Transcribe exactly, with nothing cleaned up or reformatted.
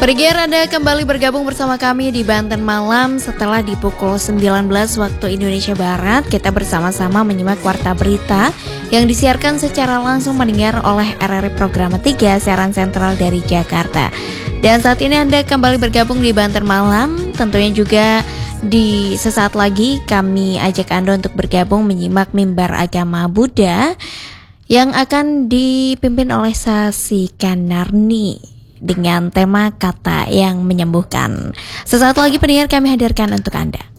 Pendengar, Anda kembali bergabung bersama kami di Banten Malam. Setelah di pukul sembilan belas waktu Indonesia Barat, kita bersama-sama menyimak Warta Berita yang disiarkan secara langsung mendengar oleh R R I Program tiga siaran sentral dari Jakarta. Dan saat ini Anda kembali bergabung di Banten Malam. Tentunya juga di sesaat lagi kami ajak Anda untuk bergabung menyimak mimbar agama Buddha yang akan dipimpin oleh Sasi Kanarni dengan tema kata yang menyembuhkan. Sesaat lagi pendengar kami hadirkan untuk Anda.